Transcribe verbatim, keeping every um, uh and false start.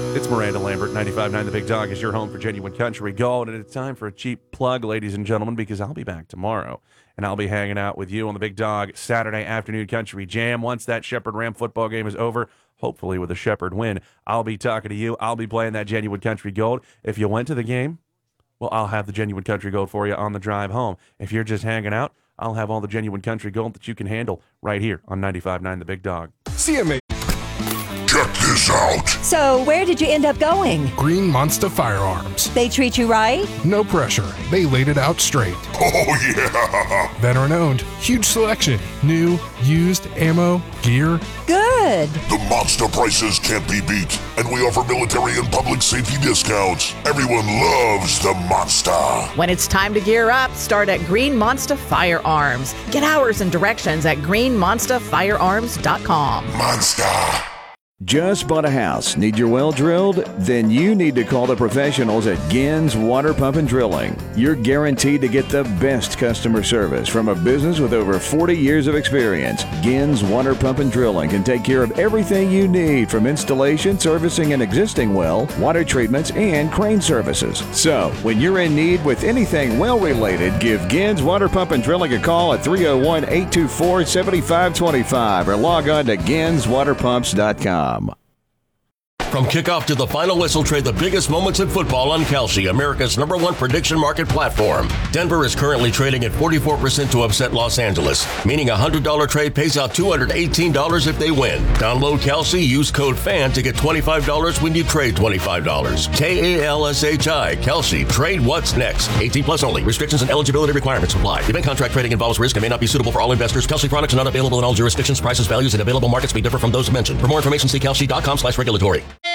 It's Miranda Lambert, ninety-five point nine The Big Dog is your home for genuine country gold, and it's time for a cheap plug, ladies and gentlemen, because I'll be back tomorrow, and I'll be hanging out with you on the Big Dog Saturday afternoon country jam. Once that Shepherd Ram football game is over, hopefully with a Shepherd win, I'll be talking to you. I'll be playing that genuine country gold. If you went to the game, well, I'll have the genuine country gold for you on the drive home. If you're just hanging out, I'll have all the genuine country gold that you can handle right here on ninety-five point nine The Big Dog. See you, mate. Check this out. So, where did you end up going? Green Monster Firearms. They treat you right? No pressure. They laid it out straight. Oh, yeah. Veteran owned. Huge selection. New, used, ammo, gear. Good. The monster prices can't be beat, and we offer military and public safety discounts. Everyone loves the monster. When it's time to gear up, start at Green Monster Firearms. Get hours and directions at green monster firearms dot com. Monster. Just bought a house? Need your well drilled? Then you need to call the professionals at Gins Water Pump and Drilling. You're guaranteed to get the best customer service from a business with over forty years of experience. Gins Water Pump and Drilling can take care of everything you need, from installation, servicing an existing well, water treatments, and crane services. So, when you're in need with anything well related, give Gins Water Pump and Drilling a call at three oh one, eight two four, seven five two five or log on to gins water pumps dot com. From kickoff to the final whistle, trade the biggest moments in football on Kalshi, America's number one prediction market platform. Denver is currently trading at forty-four percent to upset Los Angeles, meaning a one hundred dollars trade pays out two hundred eighteen dollars if they win. Download Kalshi, use code FAN to get twenty-five dollars when you trade twenty-five dollars. K A L S H I, Kalshi. Trade what's next. eighteen plus only. Restrictions and eligibility requirements apply. Event contract trading involves risk and may not be suitable for all investors. Kalshi products are not available in all jurisdictions. Prices, values, and available markets may differ from those mentioned. For more information, see kalshi dot com slash regulatory.